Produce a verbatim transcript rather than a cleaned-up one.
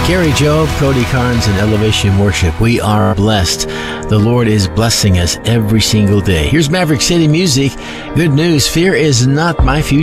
Gary Job, Cody Carnes, and Elevation Worship. We are blessed. The Lord is blessing us every single day. Here's Maverick City Music. Good news. Fear is not my future.